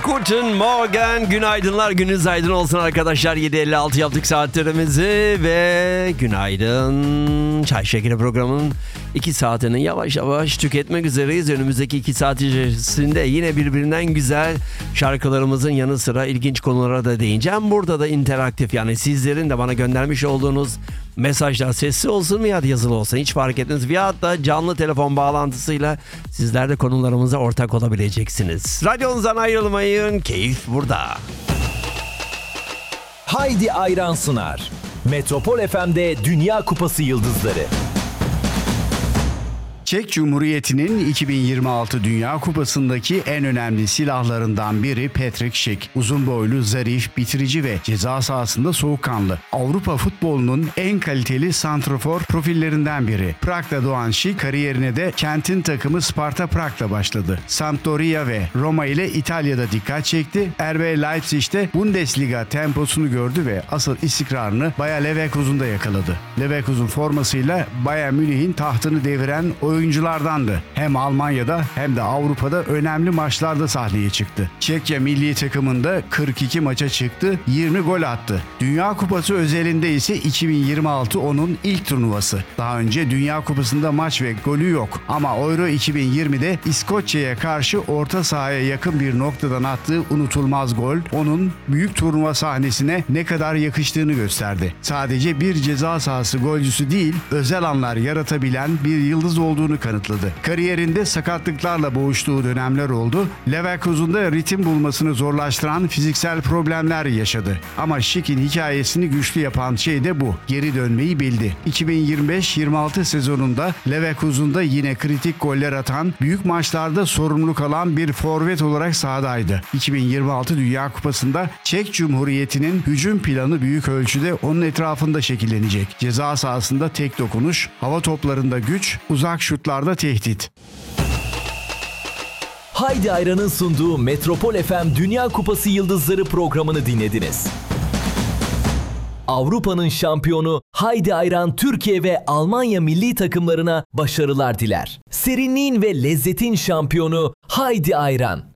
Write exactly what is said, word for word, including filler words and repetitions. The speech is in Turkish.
Guten Morgen, günaydınlar, gününüz aydın olsun arkadaşlar. yedi elli altı yaptık saatlerimizi ve günaydın. Çay Şekeri programının iki saatini yavaş yavaş tüketmek üzereyiz. Önümüzdeki iki saat içerisinde yine birbirinden güzel şarkılarımızın yanı sıra ilginç konulara da değineceğim. Burada da interaktif, yani sizlerin de bana göndermiş olduğunuz mesajlar sesli olsun veya yazılı olsun hiç fark etmez. Veyahut da canlı telefon bağlantısıyla sizler de konularımıza ortak olabileceksiniz. Radyonuzdan ayrılmayın, keyif burada. Haydi Ayran sunar. Metropol F M'de Dünya Kupası Yıldızları. Çek Cumhuriyeti'nin iki bin yirmi altı Dünya Kupası'ndaki en önemli silahlarından biri Patrick Schick. Uzun boylu, zarif, bitirici ve ceza sahasında soğukkanlı. Avrupa futbolunun en kaliteli santrafor profillerinden biri. Prag'da doğan Schick kariyerine de kentin takımı Sparta Prag'da başladı. Sampdoria ve Roma ile İtalya'da dikkat çekti. R B Leipzig'te Bundesliga temposunu gördü ve asıl istikrarını Bayer Leverkusen'da yakaladı. Leverkusen formasıyla Bayern Münih'in tahtını deviren oyuncu oyunculardandı. Hem Almanya'da hem de Avrupa'da önemli maçlarda sahneye çıktı. Çekya milli takımında kırk iki maça çıktı, yirmi gol attı. Dünya Kupası özelinde ise iki bin yirmi altı onun ilk turnuvası. Daha önce Dünya Kupası'nda maç ve golü yok. Ama Euro iki bin yirmide İskoçya'ya karşı orta sahaya yakın bir noktadan attığı unutulmaz gol onun büyük turnuva sahnesine ne kadar yakıştığını gösterdi. Sadece bir ceza sahası golcüsü değil, özel anlar yaratabilen bir yıldız olduğunu kanıtladı. Kariyerinde sakatlıklarla boğuştuğu dönemler oldu. Leverkusen'da ritim bulmasını zorlaştıran fiziksel problemler yaşadı. Ama Schick'in hikayesini güçlü yapan şey de bu. Geri dönmeyi bildi. iki bin yirmi beş yirmi altı sezonunda Leverkusen'da yine kritik goller atan, büyük maçlarda sorumluluk alan bir forvet olarak sahadaydı. iki bin yirmi altı Dünya Kupası'nda Çek Cumhuriyeti'nin hücum planı büyük ölçüde onun etrafında şekillenecek. Ceza sahasında tek dokunuş, hava toplarında güç, uzak şutlarda tehdit. Haydi Ayran'ın sunduğu Metropol F M Dünya Kupası Yıldızları programını dinlediniz. Avrupa'nın şampiyonu Haydi Ayran Türkiye ve Almanya milli takımlarına başarılar diler. Serinliğin ve lezzetin şampiyonu Haydi Ayran.